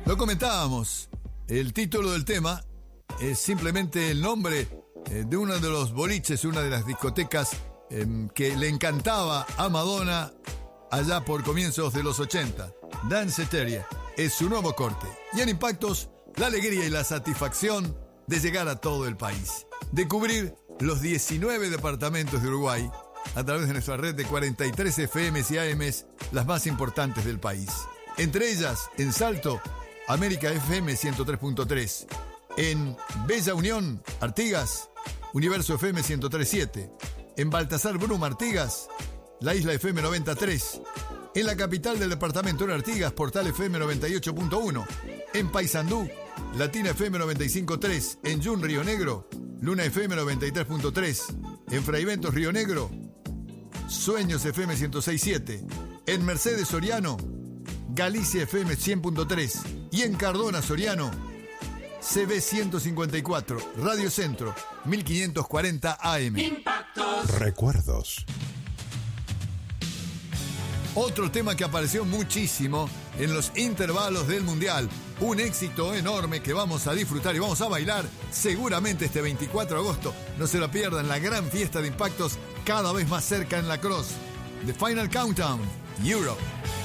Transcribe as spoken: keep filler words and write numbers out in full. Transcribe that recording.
Lo comentábamos, el título del tema es simplemente el nombre eh, de uno de los boliches, una de las discotecas eh, que le encantaba a Madonna allá por comienzos de los ochenta. Danceteria es su nuevo corte. Y en Impactos, la alegría y la satisfacción de llegar a todo el país. De cubrir los diecinueve departamentos de Uruguay a través de nuestra red de cuarenta y tres F Ms y A Ms, las más importantes del país. Entre ellas, en Salto, América F M ciento tres punto tres. En Bella Unión, Artigas, Universo F M ciento tres punto siete. En Baltasar Brum, Artigas, La Isla F M noventa y tres. En la capital del departamento de Artigas, Portal F M noventa y ocho punto uno. En Paysandú, Latina F M noventa y cinco punto tres. En Yun, Río Negro, Luna F M noventa y tres punto tres. En Fraiventos, Río Negro, Sueños F M ciento seis punto siete. En Mercedes, Soriano, Galicia F M cien punto tres. Y en Cardona, Soriano, C B ciento cincuenta y cuatro, Radio Centro, mil quinientos cuarenta A M. Impactos. Recuerdos. Otro tema que apareció muchísimo en los intervalos del Mundial. Un éxito enorme que vamos a disfrutar y vamos a bailar seguramente este veinticuatro de agosto. No se lo pierdan, la gran fiesta de Impactos cada vez más cerca en la Cross. The Final Countdown, Europe.